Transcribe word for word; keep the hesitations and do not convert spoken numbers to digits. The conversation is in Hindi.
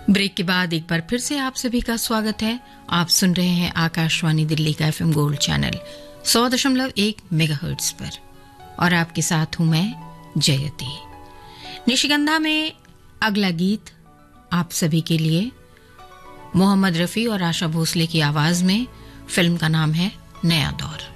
ब्रेक के बाद एक बार फिर से आप सभी का स्वागत है। आप सुन रहे हैं आकाशवाणी दिल्ली का एफएम गोल्ड चैनल सौ दशमलव एक मेगाहर्ट्ज पर और आपके साथ हूं मैं जयती। निशिगंधा में अगला गीत आप सभी के लिए मोहम्मद रफी और आशा भोसले की आवाज में। फिल्म का नाम है नया दौर।